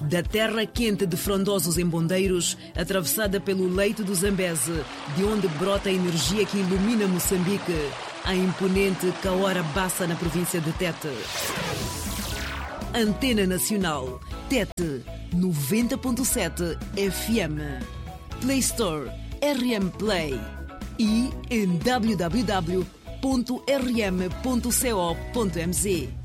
Da terra quente de Frondosos em Bondeiros, atravessada pelo leito do Zambeze, de onde brota a energia que ilumina Moçambique, a imponente Cahora Bassa na província de Tete. Antena Nacional, Tete 90.7 FM. Play Store, RM Play. E em www.rm.co.mz.